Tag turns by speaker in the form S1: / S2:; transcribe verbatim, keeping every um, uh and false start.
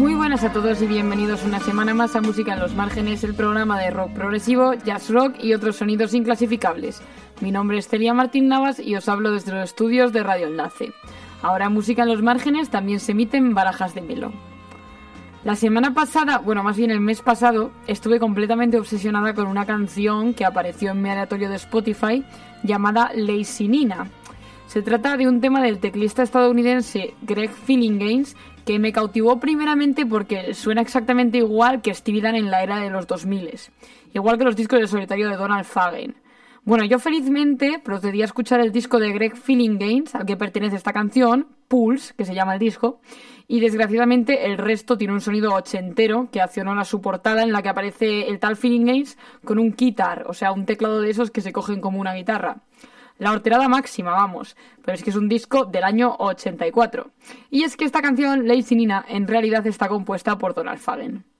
S1: Muy buenas a todos y bienvenidos una semana más a Música en los Márgenes, el programa de rock progresivo, jazz rock y otros sonidos inclasificables. Mi nombre es Celia Martín Navas y os hablo desde los estudios de Radio Enlace. Ahora Música en los Márgenes también se emite en Barajas de Melo. La semana pasada, bueno más bien el mes pasado, estuve completamente obsesionada con una canción que apareció en mi aleatorio de Spotify llamada Lazy Nina. Se trata de un tema del teclista estadounidense Greg Phillinganes que me cautivó primeramente porque suena exactamente igual que Steely Dan en la era de los dos mil, igual que los discos de solitario de Donald Fagen. Bueno, yo felizmente procedí a escuchar el disco de Greg Phillinganes, al que pertenece esta canción, Pulse, que se llama el disco, y desgraciadamente el resto tiene un sonido ochentero que hace honor a su portada en la que aparece el tal Phillinganes con un guitar, o sea, un teclado de esos que se cogen como una guitarra. La horterada máxima, vamos, pero es que es un disco del año ochenta y cuatro. Y es que esta canción, Lazy Nina, en realidad está compuesta por Donald Fagen.